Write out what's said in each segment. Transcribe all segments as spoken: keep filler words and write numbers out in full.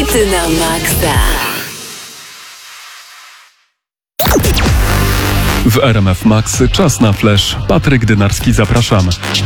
Hity na maksa. W R M F Max czas na flash. Patryk Dynarski, zapraszam.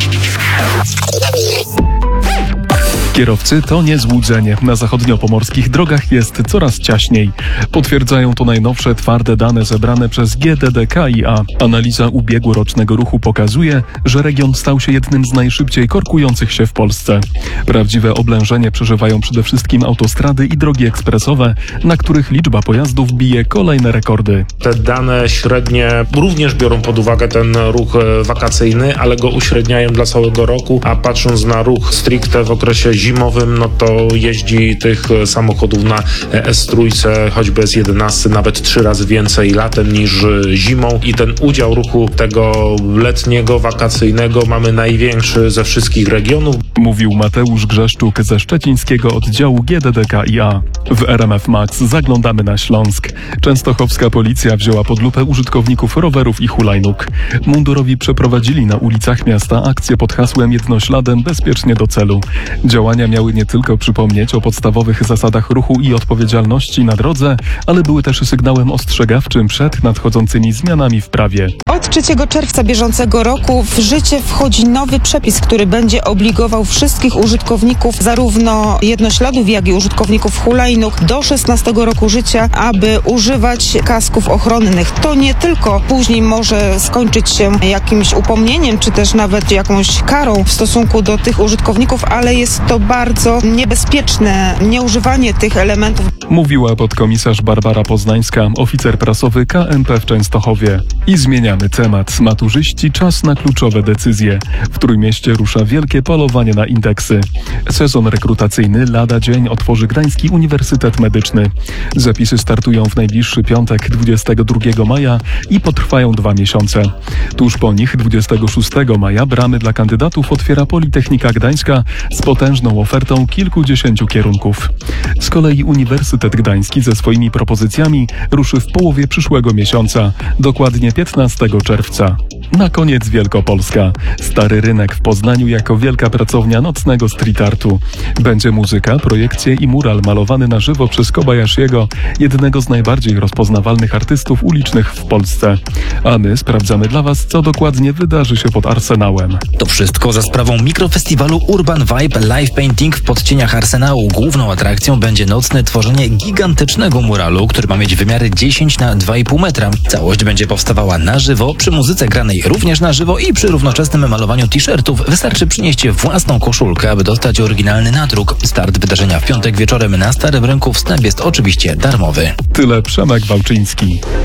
Kierowcy to nie złudzenie. Na zachodniopomorskich drogach jest coraz ciaśniej. Potwierdzają to najnowsze twarde dane zebrane przez G D D K i A. Analiza ubiegłorocznego ruchu pokazuje, że region stał się jednym z najszybciej korkujących się w Polsce. Prawdziwe oblężenie przeżywają przede wszystkim autostrady i drogi ekspresowe, na których liczba pojazdów bije kolejne rekordy. Te dane średnie również biorą pod uwagę ten ruch wakacyjny, ale go uśredniają dla całego roku, a patrząc na ruch stricte w okresie zimowym, no to jeździ tych samochodów na S trzy, choćby S jedenaście, nawet trzy razy więcej latem niż zimą i ten udział ruchu tego letniego, wakacyjnego mamy największy ze wszystkich regionów. Mówił Mateusz Grzeszczuk ze szczecińskiego oddziału G D D K i A. W R M F Max zaglądamy na Śląsk. Częstochowska policja wzięła pod lupę użytkowników rowerów i hulajnóg. Mundurowi przeprowadzili na ulicach miasta akcję pod hasłem jednośladem bezpiecznie do celu. Działania miały nie tylko przypomnieć o podstawowych zasadach ruchu i odpowiedzialności na drodze, ale były też sygnałem ostrzegawczym przed nadchodzącymi zmianami w prawie. Od trzeciego czerwca bieżącego roku w życie wchodzi nowy przepis, który będzie obligował wszystkich użytkowników zarówno jednośladów, jak i użytkowników hulajnóg do szesnastego roku życia, aby używać kasków ochronnych. To nie tylko później może skończyć się jakimś upomnieniem, czy też nawet jakąś karą w stosunku do tych użytkowników, ale jest to bardzo niebezpieczne nieużywanie tych elementów. Mówiła podkomisarz Barbara Poznańska, oficer prasowy K M P w Częstochowie. I zmieniamy temat. Maturzyści, czas na kluczowe decyzje. W Trójmieście rusza wielkie polowanie na indeksy. Sezon rekrutacyjny lada dzień otworzy Gdański Uniwersytet Medyczny. Zapisy startują w najbliższy piątek, dwudziestego drugiego maja i potrwają dwa miesiące. Tuż po nich, dwudziestego szóstego maja, bramy dla kandydatów otwiera Politechnika Gdańska z potężną ofertą kilkudziesięciu kierunków. Z kolei Uniwersytet Gdański ze swoimi propozycjami ruszy w połowie przyszłego miesiąca, dokładnie piętnastego czerwca. Na koniec Wielkopolska. Stary Rynek w Poznaniu jako wielka pracownia nocnego street artu. Będzie muzyka, projekcje i mural malowany na żywo przez Kobayashiego, jednego z najbardziej rozpoznawalnych artystów ulicznych w Polsce. A my sprawdzamy dla Was, co dokładnie wydarzy się pod Arsenałem. To wszystko za sprawą mikrofestiwalu Urban Vibe Live Painting w podcieniach Arsenału. Główną atrakcją będzie nocne tworzenie gigantycznego muralu, który ma mieć wymiary dziesięć na dwa i pół metra. Całość będzie powstawała na żywo, przy muzyce granej również na żywo i przy równoczesnym malowaniu t-shirtów. Wystarczy przynieść własną koszulkę, aby dostać oryginalny nadruk. Start wydarzenia w piątek wieczorem na Starym Rynku. Wstęp jest oczywiście darmowy. Tyle Przemek Wałczyński.